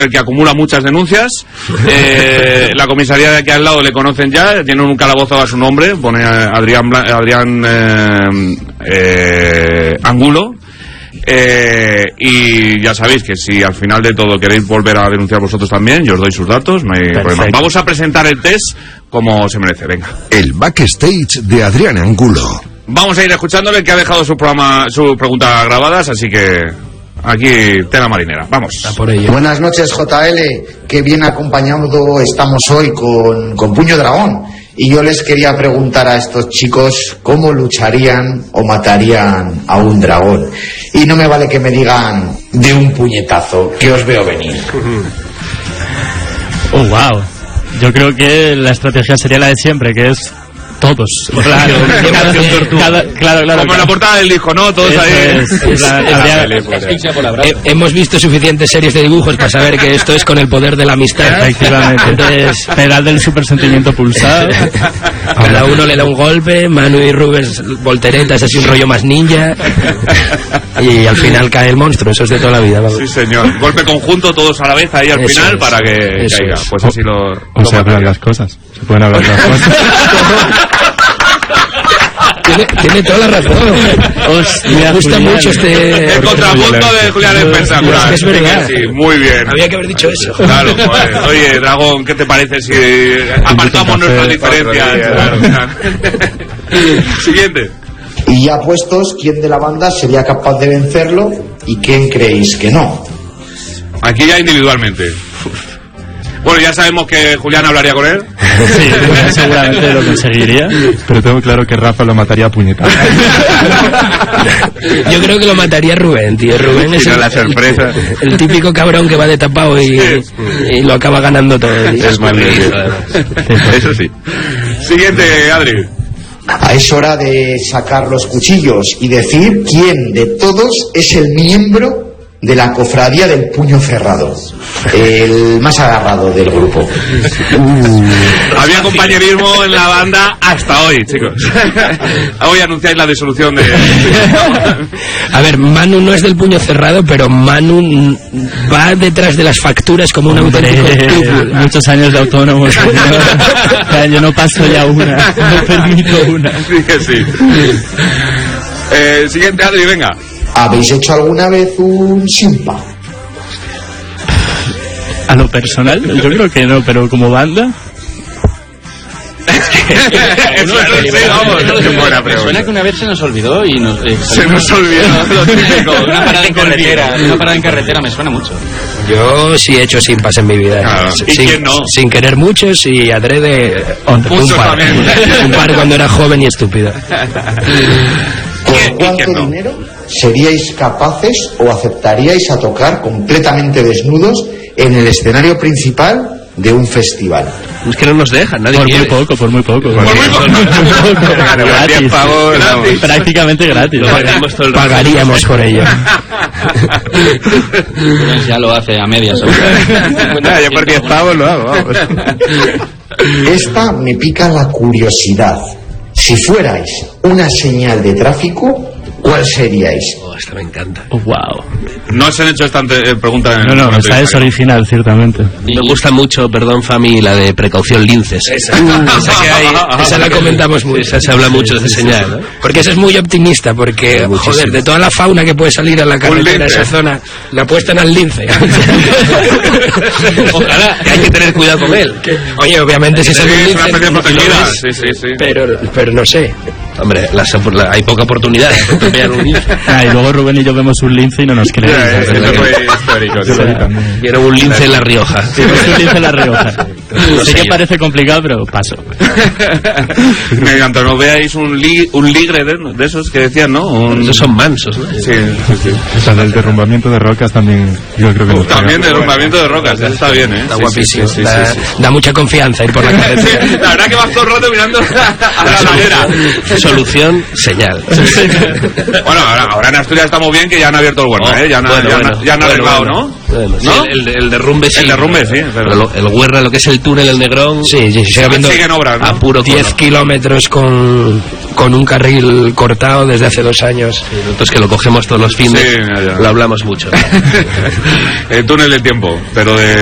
el que acumula muchas denuncias. La comisaría de aquí al lado le conocen ya, tienen un calabozo a su nombre, pone Adrián Angulo. Y ya sabéis que si al final de todo queréis volver a denunciar vosotros también, yo os doy sus datos, no hay problema. Vamos a presentar el test como se merece, venga. El backstage de Adrián Angulo. Vamos a ir escuchándole, que ha dejado sus preguntas grabadas, así que aquí tela marinera, vamos. Por ello. Buenas noches, JL, qué bien acompañado estamos hoy con Puño Dragón. Y yo les quería preguntar a estos chicos cómo lucharían o matarían a un dragón. Y no me vale que me digan de un puñetazo, que os veo venir. Oh, wow. Yo creo que la estrategia sería la de siempre, que es todos. Claro. Como en la portada del disco, ¿no? Todos ahí. Hemos visto suficientes series de dibujos para saber que esto es con el poder de la amistad. Efectivamente. Entonces, pedal del super sentimiento pulsado. Cada uno le da un golpe, Manu y Rubens volteretas, así un rollo más ninja. Y al final cae el monstruo, eso es de toda la vida. Vamos. Sí, señor. Golpe conjunto, todos a la vez ahí al final para que caiga. Pues así o se hablan las cosas. Se pueden hablar las cosas. Tiene toda la razón. Me gusta mucho este... El contrapunto de Julián es espectacular. Es verdad. Sí, muy bien. Había que haber dicho eso. Claro, pues, oye, Dragón, ¿qué te parece si apartamos nuestras diferencias? Claro. Siguiente. Y ya puestos, ¿quién de la banda sería capaz de vencerlo y quién creéis que no? Aquí ya individualmente. Bueno, ya sabemos que Julián hablaría con él. Sí, seguramente lo conseguiría. Pero tengo claro que Rafa lo mataría a puñetazos. Yo creo que lo mataría Rubén, tío. Rubén es la sorpresa. El típico cabrón que va de tapado y lo acaba ganando todo. Es magnífico. Eso sí. Siguiente, Adri. Es hora de sacar los cuchillos y decir quién de todos es el miembro de la cofradía del puño cerrado, el más agarrado del grupo. Había compañerismo en la banda hasta hoy, chicos. Hoy anunciáis la disolución de... A ver, Manu no es del puño cerrado, pero Manu va detrás de las facturas como un auténtico estúpido. Muchos años de autónomo. O sea, yo no paso ya una, no permito una. Sí que sí. Siguiente, Adri, venga. ¿Habéis hecho alguna vez un simpa? A lo personal, yo creo que no, pero como banda... Me suena que una vez se nos olvidó y se nos olvidó lo típico. Una parada en carretera me suena mucho. Yo sí he hecho simpas en mi vida. Claro. ¿Y quién no? Sin querer muchos y adrede un par cuando era joven y estúpido. ¿Con cuánto dinero seríais capaces o aceptaríais a tocar completamente desnudos en el escenario principal de un festival? Es que no nos dejan, nadie quiere. Por muy poco. Gratis. Prácticamente gratis. Pagaríamos por ello. Ya lo hace a medias. Yo por 10 pavos lo hago, vamos. Esta me pica la curiosidad. Si fuerais una señal de tráfico, ¿cuál seríais? Esta me encanta. Wow. No se han hecho esta pregunta en... No, esta es original, ciertamente. Me gusta mucho, perdón, Fami, la de precaución linces. Esa la comentamos mucho. Esa se habla mucho de esa señal, ¿no? Porque esa es muy optimista, porque, joder, de toda la fauna que puede salir a la carretera, esa zona, la apuestan al lince. Ojalá, hay que tener cuidado con él. Oye, obviamente si sale un lince... Sí. Pero no sé. Hombre, hay poca oportunidad de pillar un lince. Y luego Rubén y yo vemos un lince y no nos creemos. Vieron un lince en La Rioja. Un lince en La Rioja. Sé que parece complicado, pero paso. Me encanta, no veáis un ligre de esos que decían, ¿no? Esos son mansos, ¿no? Sí. O sea, del derrumbamiento de rocas también, yo creo que... También derrumbamiento de rocas, eso está bien, ¿eh? Está guapísimo. Da mucha confianza ir por la carretera. La verdad que vas todo el rato mirando a la ladera. Solución, señal. Bueno, ahora en Asturias estamos bien, que ya han abierto el Huerta, ¿eh? Ya han arreglado, ¿no? Sí, ¿no? el derrumbe sí. El derrumbe, sí. Pero el Huerra, lo que es el túnel, el Negrón... Sí, sigue habiendo siguen obras, ¿no? A puro 10 kilómetros con un carril cortado desde hace 2 años. Sí, nosotros que lo cogemos todos los fines, Sí, ya. lo hablamos mucho. El túnel del tiempo, pero de